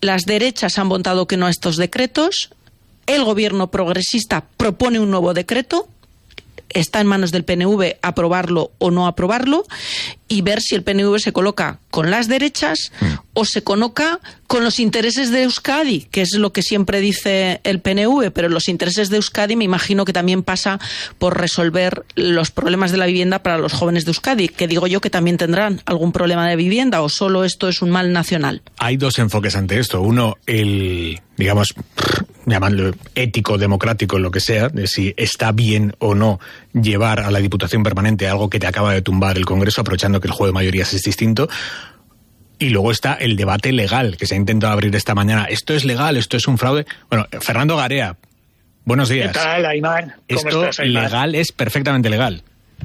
las derechas han votado que no a estos decretos, el gobierno progresista propone un nuevo decreto, está en manos del PNV aprobarlo o no aprobarlo, y ver si el PNV se coloca con las derechas o se coloca con los intereses de Euskadi, que es lo que siempre dice el PNV, pero los intereses de Euskadi me imagino que también pasa por resolver los problemas de la vivienda para los jóvenes de Euskadi, que digo yo que también tendrán algún problema de vivienda, o solo esto es un mal nacional. Hay dos enfoques ante esto. Uno, el, digamos, llamarlo ético, democrático, lo que sea, de si está bien o no llevar a la Diputación Permanente algo que te acaba de tumbar el Congreso, aprovechando que el juego de mayorías es distinto. Y luego está el debate legal, que se ha intentado abrir esta mañana. ¿Esto es legal? ¿Esto es un fraude? Bueno, Fernando Garea, buenos días. ¿Qué tal, Ayman? ¿Cómo estás, Ayman? Legal es perfectamente legal.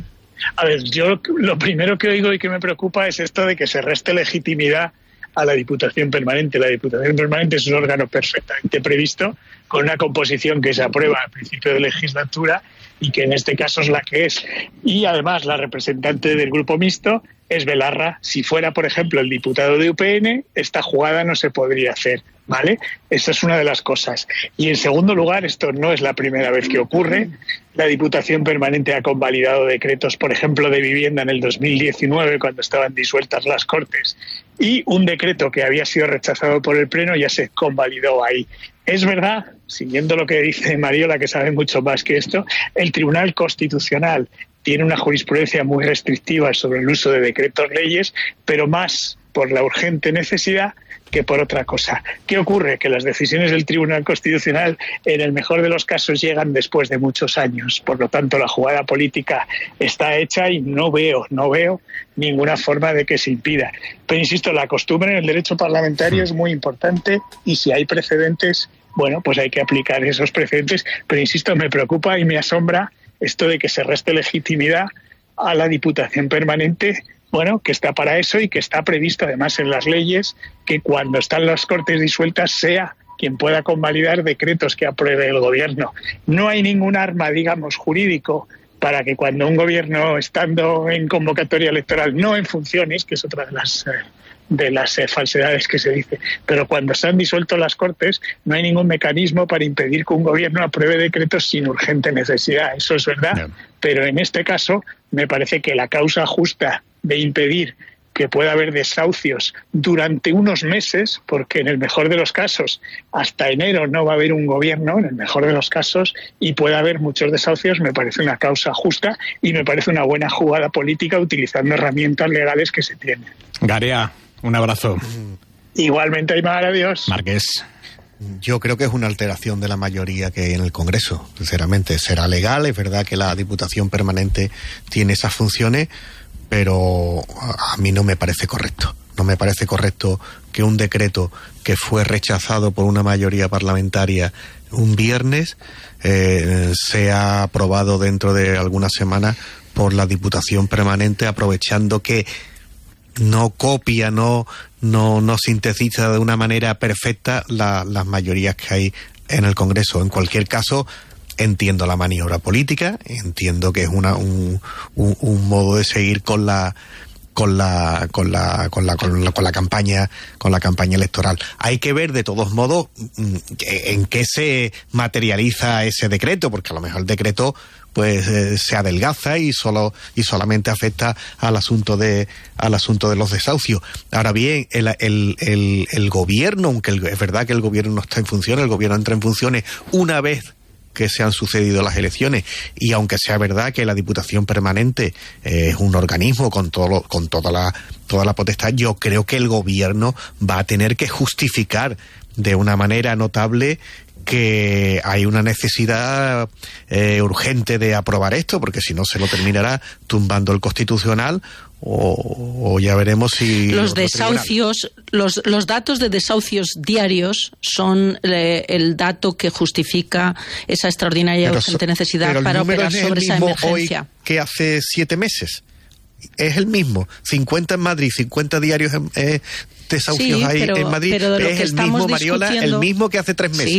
A ver, yo lo primero que oigo y que me preocupa es esto de que se reste legitimidad a la Diputación Permanente. La Diputación Permanente es un órgano perfectamente previsto, con una composición que se aprueba al principio de legislatura y que en este caso es la que es. Y además la representante del Grupo Mixto es Belarra. Si fuera, por ejemplo, el diputado de UPN, esta jugada no se podría hacer, ¿vale? Esa es una de las cosas. Y en segundo lugar, esto no es la primera vez que ocurre. La Diputación Permanente ha convalidado decretos, por ejemplo, de vivienda en el 2019, cuando estaban disueltas las Cortes, y un decreto que había sido rechazado por el Pleno ya se convalidó ahí. Es verdad, siguiendo lo que dice Mariola, que sabe mucho más que esto, el Tribunal Constitucional tiene una jurisprudencia muy restrictiva sobre el uso de decretos leyes, pero más por la urgente necesidad que por otra cosa. ¿Qué ocurre? Que las decisiones del Tribunal Constitucional, en el mejor de los casos, llegan después de muchos años. Por lo tanto, la jugada política está hecha y no veo ninguna forma de que se impida. Pero insisto, la costumbre en el derecho parlamentario es muy importante, y si hay precedentes, bueno, pues hay que aplicar esos precedentes. Pero insisto, me preocupa y me asombra esto de que se reste legitimidad a la Diputación Permanente, bueno, que está para eso y que está previsto además en las leyes que cuando están las Cortes disueltas sea quien pueda convalidar decretos que apruebe el Gobierno. No hay ningún arma, digamos, jurídico para que cuando un Gobierno, estando en convocatoria electoral, no en funciones, que es otra de las falsedades que se dice, pero cuando se han disuelto las Cortes, no hay ningún mecanismo para impedir que un Gobierno apruebe decretos sin urgente necesidad. Eso es verdad, yeah. Pero en este caso me parece que la causa justa de impedir que pueda haber desahucios durante unos meses, porque en el mejor de los casos hasta enero no va a haber un Gobierno, en el mejor de los casos, y puede haber muchos desahucios, me parece una causa justa y me parece una buena jugada política utilizando herramientas legales que se tienen. Garea, un abrazo. Igualmente, Aymar, adiós. Marqués. Yo creo que es una alteración de la mayoría que hay en el Congreso, sinceramente. Será legal, es verdad que la Diputación Permanente tiene esas funciones, pero a mí no me parece correcto. No me parece correcto que un decreto que fue rechazado por una mayoría parlamentaria un viernes sea aprobado dentro de algunas semanas por la Diputación Permanente, aprovechando que no copia, no sintetiza de una manera perfecta las mayorías que hay en el Congreso. En cualquier caso, entiendo la maniobra política, entiendo que es un modo de seguir con la campaña electoral. Hay que ver de todos modos en qué se materializa ese decreto, porque a lo mejor el decreto pues se adelgaza y solamente afecta al asunto de los desahucios. Ahora bien, el gobierno, aunque es verdad que el gobierno no está en funciones, el gobierno entra en funciones una vez que se han sucedido las elecciones, y aunque sea verdad que la Diputación Permanente es un organismo con toda la potestad, yo creo que el gobierno va a tener que justificar de una manera notable que hay una necesidad urgente de aprobar esto, porque si no se lo terminará tumbando el Constitucional, o ya veremos si los desahucios, los datos de desahucios diarios son el dato que justifica esa extraordinaria y urgente necesidad para operar sobre esa emergencia. Hoy que hace 7 meses es el mismo, 50 en Madrid, 50 diarios desahucios hay en Madrid, pero es el mismo, Mariola, el mismo que hace 3 meses. Sí.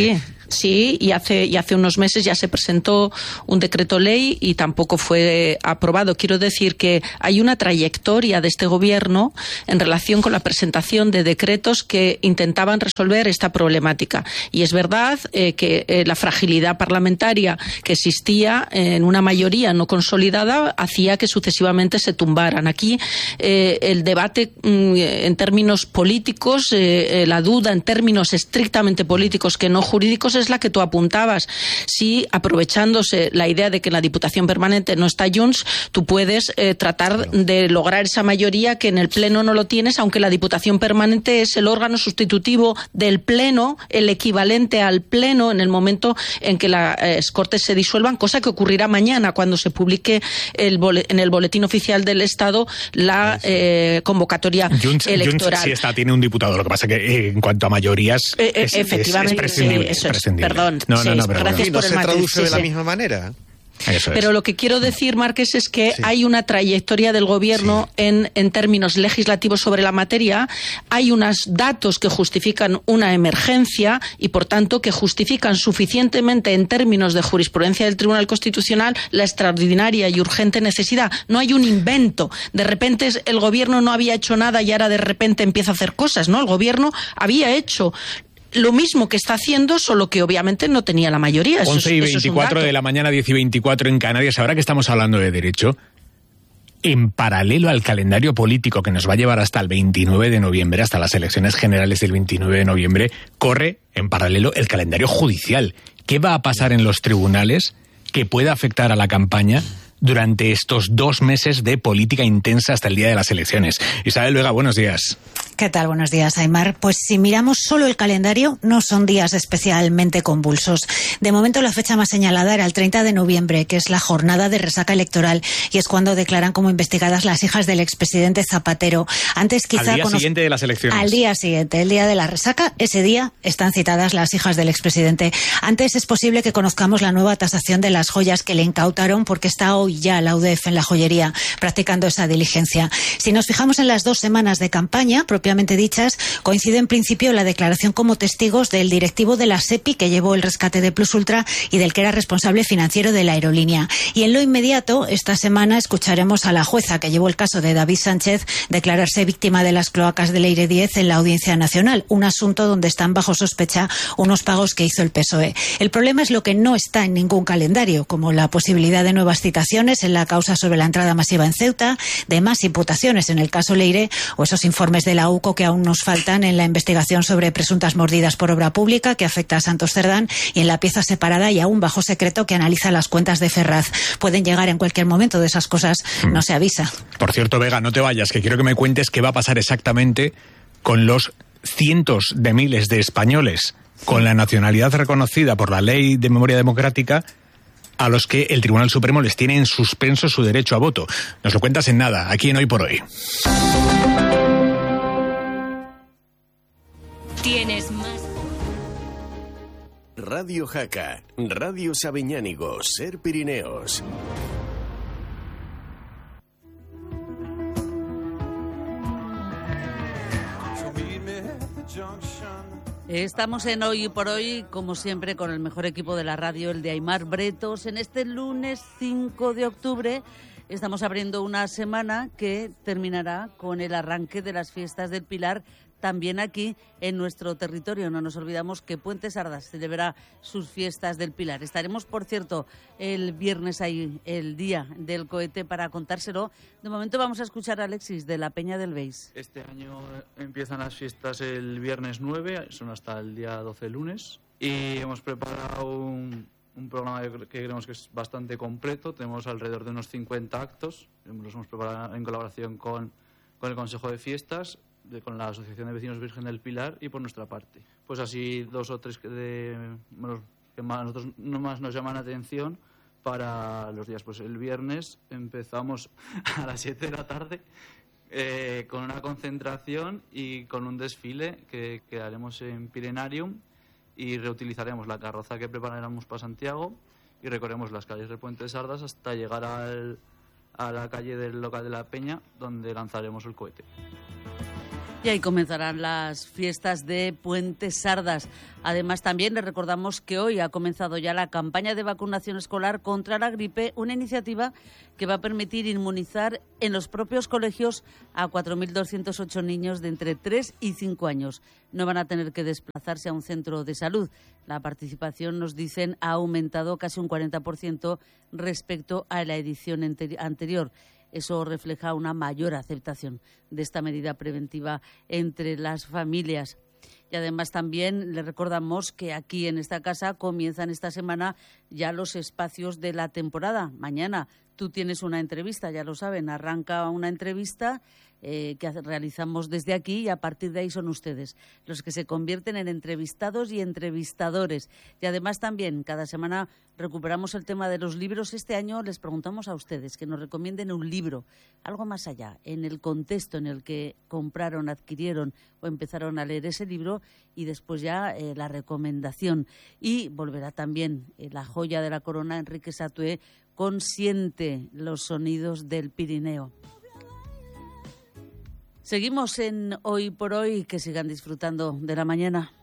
Sí, y hace unos meses ya se presentó un decreto ley y tampoco fue aprobado. Quiero decir que hay una trayectoria de este gobierno en relación con la presentación de decretos que intentaban resolver esta problemática. Y es verdad que la fragilidad parlamentaria que existía en una mayoría no consolidada hacía que sucesivamente se tumbaran. Aquí el debate en términos políticos, la duda en términos estrictamente políticos que no jurídicos es la que tú apuntabas. Si, aprovechándose la idea de que en la Diputación Permanente no está Junts, tú puedes tratar de lograr esa mayoría que en el Pleno no lo tienes, aunque la Diputación Permanente es el órgano sustitutivo del Pleno, el equivalente al Pleno en el momento en que las Cortes se disuelvan, cosa que ocurrirá mañana cuando se publique en el Boletín Oficial del Estado la convocatoria electoral. Junts sí tiene un diputado, lo que pasa que en cuanto a mayorías efectivamente, es prescindible. Eso es. Prescindible. Perdón, no, gracias por el matiz. ¿No se traduce de la misma manera? Pero lo que quiero decir, Márquez, es que hay una trayectoria del Gobierno en términos legislativos sobre la materia. Hay unos datos que justifican una emergencia y, por tanto, que justifican suficientemente en términos de jurisprudencia del Tribunal Constitucional la extraordinaria y urgente necesidad. No hay un invento. De repente el Gobierno no había hecho nada y ahora de repente empieza a hacer cosas, ¿no? El Gobierno había hecho lo mismo que está haciendo, solo que obviamente no tenía la mayoría. 11:24 de la mañana, 10:24 en Canarias. Ahora que estamos hablando de derecho, en paralelo al calendario político que nos va a llevar hasta el 29 de noviembre, hasta las elecciones generales del 29 de noviembre, corre en paralelo el calendario judicial. ¿Qué va a pasar en los tribunales que pueda afectar a la campaña durante estos 2 meses de política intensa hasta el día de las elecciones? Isabel Vega, buenos días. ¿Qué tal? Buenos días, Aimar. Pues si miramos solo el calendario, no son días especialmente convulsos. De momento la fecha más señalada era el 30 de noviembre, que es la jornada de resaca electoral, y es cuando declaran como investigadas las hijas del expresidente Zapatero. Antes quizá al día siguiente de las elecciones. Al día siguiente, el día de la resaca, ese día están citadas las hijas del expresidente. Antes es posible que conozcamos la nueva tasación de las joyas que le incautaron, porque está hoy ya la UDEF en la joyería practicando esa diligencia. Si nos fijamos en las 2 semanas de campaña propiamente dichas, coincide en principio la declaración como testigos del directivo de la SEPI que llevó el rescate de Plus Ultra y del que era responsable financiero de la aerolínea. Y en lo inmediato, esta semana escucharemos a la jueza que llevó el caso de David Sánchez declararse víctima de las cloacas de Leire 10 en la Audiencia Nacional, un asunto donde están bajo sospecha unos pagos que hizo el PSOE. El problema es lo que no está en ningún calendario, como la posibilidad de nuevas citaciones en la causa sobre la entrada masiva en Ceuta, de más imputaciones en el caso Leire o esos informes de la UCO que aún nos faltan en la investigación sobre presuntas mordidas por obra pública que afecta a Santos Cerdán y en la pieza separada y aún bajo secreto que analiza las cuentas de Ferraz. Pueden llegar en cualquier momento, de esas cosas no se avisa. Por cierto, Vega, no te vayas, que quiero que me cuentes qué va a pasar exactamente con los cientos de miles de españoles con la nacionalidad reconocida por la Ley de Memoria Democrática a los que el Tribunal Supremo les tiene en suspenso su derecho a voto. Nos lo cuentas en nada, aquí en Hoy por Hoy. Tienes más. Radio Jaca, Radio Sabiñánigo, Ser Pirineos. Estamos en Hoy por Hoy, como siempre, con el mejor equipo de la radio, el de Aimar Bretos. En este lunes 5 de octubre estamos abriendo una semana que terminará con el arranque de las fiestas del Pilar, también aquí en nuestro territorio. No nos olvidamos que Puente Sardas celebra sus fiestas del Pilar. Estaremos, por cierto, el viernes ahí, el día del cohete, para contárselo. De momento vamos a escuchar a Alexis de la Peña del Beis. Este año empiezan las fiestas el viernes 9, son hasta el día 12, lunes. Y hemos preparado un programa que creemos que es bastante completo. Tenemos alrededor de unos 50 actos. Los hemos preparado en colaboración con el Consejo de Fiestas, con la Asociación de Vecinos Virgen del Pilar y por nuestra parte. Pues así 2 o 3 que más nosotros más nos llaman la atención para los días. Pues el viernes empezamos a las 7 de la tarde con una concentración y con un desfile que haremos en Pirenarium, y reutilizaremos la carroza que prepararemos para Santiago y recorremos las calles del Puente de Sardas hasta llegar a la calle del local de la Peña, donde lanzaremos el cohete. Y ahí comenzarán las fiestas de Puente Sardas. Además, también les recordamos que hoy ha comenzado ya la campaña de vacunación escolar contra la gripe, una iniciativa que va a permitir inmunizar en los propios colegios a 4.208 niños de entre 3 y 5 años. No van a tener que desplazarse a un centro de salud. La participación, nos dicen, ha aumentado casi un 40% respecto a la edición anterior. Eso refleja una mayor aceptación de esta medida preventiva entre las familias. Y además también le recordamos que aquí en esta casa comienzan esta semana ya los espacios de la temporada. Mañana tú tienes una entrevista, ya lo saben, arranca una entrevista que realizamos desde aquí y a partir de ahí son ustedes los que se convierten en entrevistados y entrevistadores. Y además también cada semana recuperamos el tema de los libros. Este año les preguntamos a ustedes que nos recomienden un libro, algo más allá, en el contexto en el que compraron, adquirieron o empezaron a leer ese libro, y después ya la recomendación. Y volverá también la joya de la corona, Enrique Satué, Consiente, los sonidos del Pirineo. Seguimos en Hoy por Hoy, que sigan disfrutando de la mañana.